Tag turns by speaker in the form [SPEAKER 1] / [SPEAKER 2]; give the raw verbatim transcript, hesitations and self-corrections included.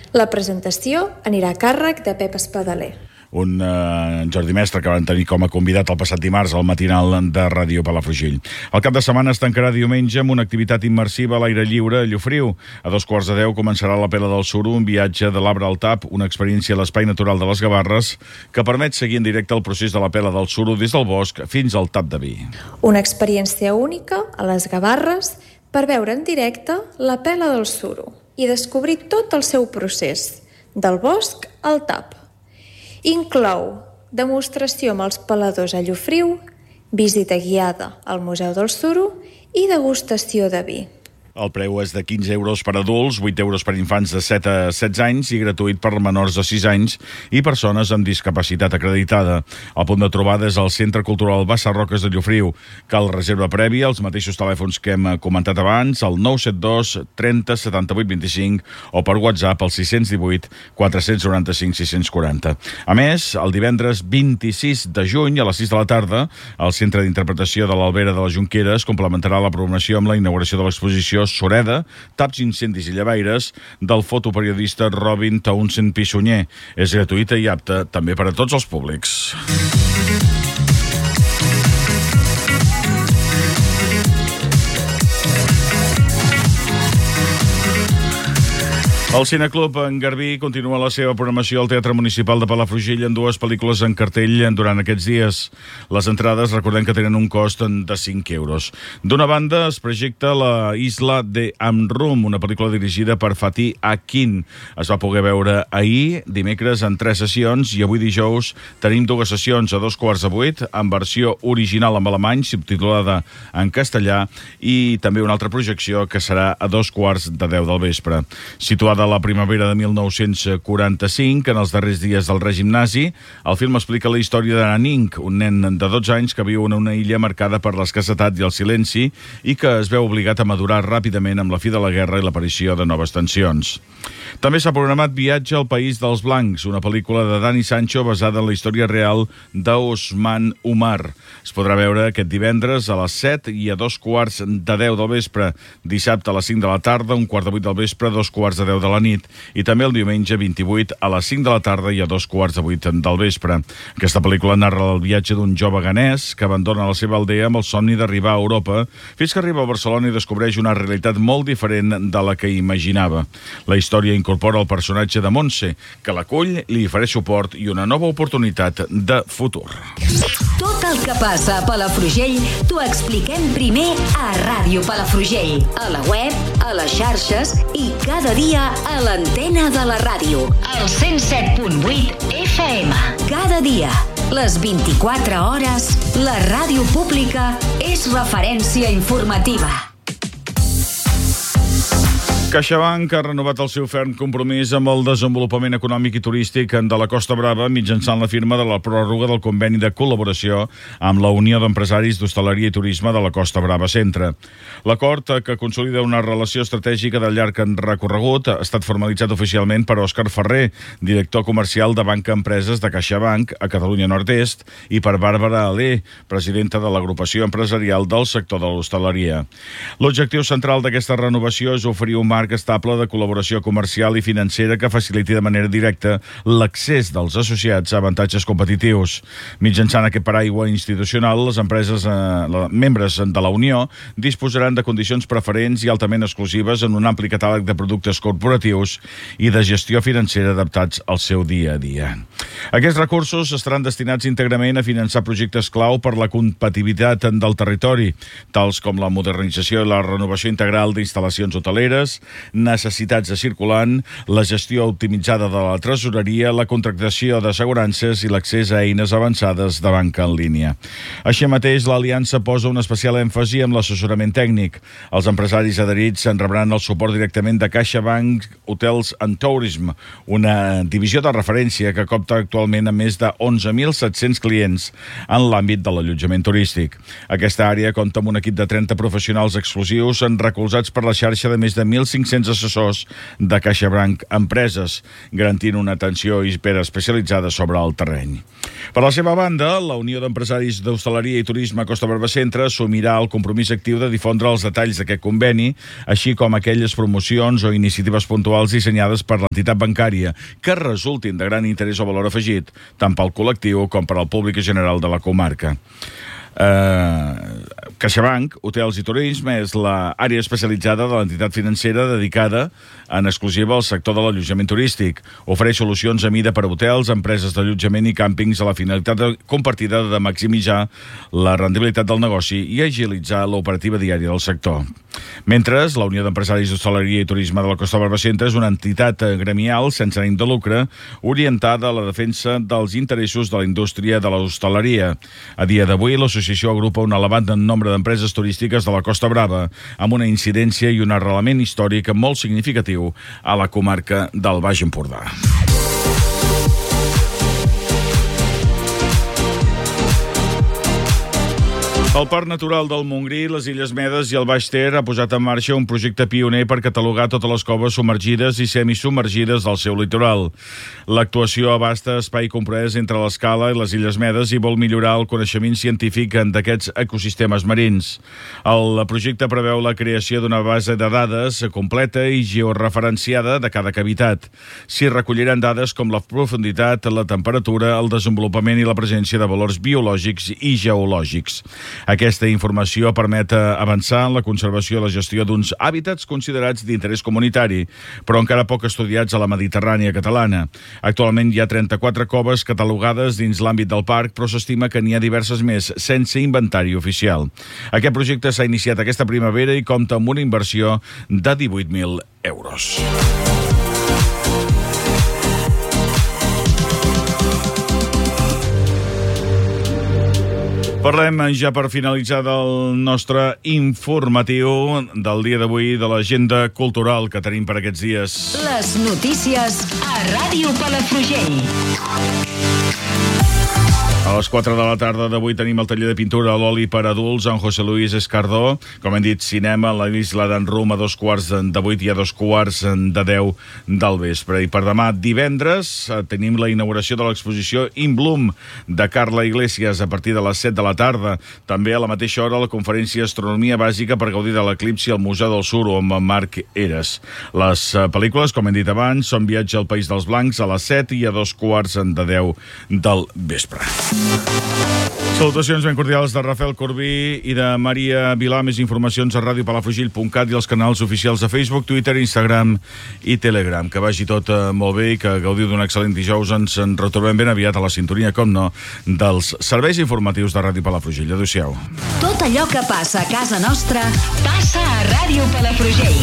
[SPEAKER 1] La presentació anirà a càrrec de Pep Espadaler.
[SPEAKER 2] Un uh, Jordi Mestre que van tenir com a convidat el passat dimarts al matinal de Ràdio Palafrugell. El cap de setmana es tancarà diumenge amb una activitat immersiva a l'aire lliure a Llofriu. A dos quarts de deu començarà la Pela del Suro, un viatge de l'arbre al tap, una experiència a l'espai natural de les Gavarres que permet seguir en directe el procés de la Pela del Suro des del bosc fins al tap de vi.
[SPEAKER 1] Una experiència única a les Gavarres per veure en directe la Pela del Suro i descobrir tot el seu procés, del bosc al tap. Inclou demostració amb els peladors a Llofriu, visita guiada al Museu del Suro i degustació de vi.
[SPEAKER 2] El preu és de quinze euros per adults, vuit euros per infants de set a setze anys i gratuït per menors de sis anys i persones amb discapacitat acreditada. El punt de trobada és el Centre Cultural Bassa Roques de Llofriu. Cal reserva prèvia, els mateixos telèfons que hem comentat abans, el nou set dos trenta setanta-vuit vint-i-cinc o per WhatsApp al sis cents divuit quatre cents noranta-cinc sis cents quaranta. A més, el divendres vint-i-sis de juny a les sis de la tarda, el Centre d'Interpretació de l'Albera de les Jonqueres complementarà la programació amb la inauguració de l'exposició Sureda, taps, incendis i llevaires del fotoperiodista Robin Townsend Pissunyer. És gratuïta i apta també per a tots els públics. El Cineclub en Garbí continua la seva programació al Teatre Municipal de Palafrugell en dues pel·lícules en cartell durant aquests dies. Les entrades, recordem que tenen un cost de cinc euros. D'una banda, es projecta La Isla de Amrum, una pel·lícula dirigida per Fatih Akin. Es va poder veure ahir, dimecres, en tres sessions, i avui dijous tenim dues sessions a dos quarts de vuit, en versió original en alemany, subtitulada en castellà, i també una altra projecció que serà a dos quarts de deu del vespre. Situada de la primavera de mil nou-cents quaranta-cinc, en els darrers dies del règim nazi, el film explica la història de Nanning, un nen de dotze anys que viu en una illa marcada per l'escassetat i el silenci i que es veu obligat a madurar ràpidament amb la fi de la guerra i l'aparició de noves tensions. També s'ha programat Viatge al País dels Blancs, una pel·lícula de Dani Sancho basada en la història real d'Osman Umar. Es podrà veure aquest divendres a les set i a dos quarts de deu del vespre, dissabte a les cinc de la tarda, un quart de vuit del vespre, dos quarts de deu de la nit, i també el diumenge vint-i-vuit a les cinc de la tarda i a dos quarts de vuit del vespre. Aquesta pel·lícula narra el viatge d'un jove ganès que abandona la seva aldea amb el somni d'arribar a Europa, fins que arriba a Barcelona i descobreix una realitat molt diferent de la que imaginava. La història incorpora el personatge de Montse, que l'acull, li ofereix suport i una nova oportunitat de futur.
[SPEAKER 3] Tot el que passa a Palafrugell t'ho expliquem primer a Ràdio Palafrugell, a la web, a les xarxes i cada dia a l'antena de la ràdio, al cent set punt vuit F M. Cada dia, les vint-i-quatre hores, la ràdio pública és referència informativa.
[SPEAKER 2] CaixaBank ha renovat el seu ferm compromís amb el desenvolupament econòmic i turístic de la Costa Brava mitjançant la firma de la pròrroga del conveni de col·laboració amb la Unió d'Empresaris d'Hostaleria i Turisme de la Costa Brava Centre. L'acord, que consolida una relació estratègica de llarg recorregut, ha estat formalitzat oficialment per Òscar Ferrer, director comercial de Banca Empreses de CaixaBank a Catalunya Nord-Est, i per Bàrbara Alé, presidenta de l'agrupació empresarial del sector de l'hostaleria. L'objectiu central d'aquesta renovació és oferir un marc estable de col·laboració comercial i financera que faciliti de manera directa l'accés dels associats a avantatges competitius. Mitjançant aquest paraigua institucional, les empreses eh, membres de la Unió disposaran de condicions preferents i altament exclusives en un ampli catàleg de productes corporatius i de gestió financera adaptats al seu dia a dia. Aquests recursos estaran destinats íntegrament a finançar projectes clau per la competitivitat del territori, tals com la modernització i la renovació integral d'instal·lacions hoteleres, necessitats de circulant, la gestió optimitzada de la tresoreria, la contractació d'assegurances i l'accés a eines avançades de banca en línia. Així mateix, l'Aliança posa un especial èmfasi en l'assessorament tècnic. Els empresaris adherits en rebran el suport directament de CaixaBank Hotels and Tourism, una divisió de referència que compta actualment amb més de onze mil set-cents clients en l'àmbit de l'allotjament turístic. Aquesta àrea compta amb un equip de trenta professionals exclusius recolzats per la xarxa de més de mil cinc-cents cinc-cents assessors de CaixaBank Empreses, garantint una atenció hiperespecialitzada sobre el terreny. Per la seva banda, la Unió d'Empresaris d'Hostaleria i Turisme Costa Brava Centre assumirà el compromís actiu de difondre els detalls d'aquest conveni, així com aquelles promocions o iniciatives puntuals dissenyades per l'entitat bancària que resultin de gran interès o valor afegit, tant pel col·lectiu com per al públic general de la comarca. Uh, CaixaBank Hotels i Turisme és l'àrea especialitzada de l'entitat financera dedicada en exclusiva al sector de l'allotjament turístic. Ofereix solucions a mida per a hotels, empreses d'allotjament i càmpings a la finalitat compartida de maximitzar la rendibilitat del negoci i agilitzar l'operativa diària del sector. Mentre, la Unió d'Empresaris d'Hostaleria i Turisme de la Costa Brava Centre és una entitat gremial sense ànim de lucre orientada a la defensa dels interessos de la indústria de l'hostaleria. A dia d'avui, l'associació agrupa un elevat nombre d'empreses turístiques de la Costa Brava, amb una incidència i un arrelament històric molt significatiu a la comarca del Baix Empordà. El Parc Natural del Montgrí, les Illes Medes i el Baix Ter ha posat en marxa un projecte pioner per catalogar totes les coves submergides i semissubmergides del seu litoral. L'actuació abasta espai comprès entre l'Escala i les Illes Medes i vol millorar el coneixement científic d'aquests ecosistemes marins. El projecte preveu la creació d'una base de dades completa i georreferenciada de cada cavitat. S'hi recolliran dades com la profunditat, la temperatura, el desenvolupament i la presència de valors biològics i geològics. Aquesta informació permet avançar en la conservació i la gestió d'uns hàbitats considerats d'interès comunitari, però encara poc estudiats a la Mediterrània catalana. Actualment hi ha trenta-quatre coves catalogades dins l'àmbit del parc, però s'estima que n'hi ha diverses més, sense inventari oficial. Aquest projecte s'ha iniciat aquesta primavera i compta amb una inversió de divuit mil euros. Parlem ja per finalitzar del nostre informatiu del dia d'avui, de l'agenda cultural que tenim per aquests dies.
[SPEAKER 3] Les notícies a Ràdio Palafrugell.
[SPEAKER 2] A les quatre de la tarda d'avui tenim el taller de pintura a l'oli per adults en José Luis Escardó. Com hem dit, cinema, la Isla d'en Rum a dos quarts de vuit i a dos quarts de deu del vespre. I per demà divendres tenim la inauguració de l'exposició In Bloom de Carla Iglesias a partir de les set de la tarda. També a la mateixa hora la conferència Astronomia Bàsica per gaudir de l'eclipsi al Museu del Suro amb en Marc Eres. Les pel·lícules, com hem dit abans, són Viatge al País dels Blancs a les set i a dos quarts de deu del vespre. Salutacions ben cordials de Rafael Corbí i de Maria Vilà. Més informacions a ràdio palafrugell punt cat i els canals oficials de Facebook, Twitter, Instagram i Telegram. Que vagi tot molt bé i que gaudiu d'un excel·lent dijous. Ens en retrobem ben aviat a la sintonia, com no, dels serveis informatius de Ràdio Palafrugell. Adéu-siau.
[SPEAKER 3] Tot allò que passa a casa nostra passa a Ràdio Palafrugell.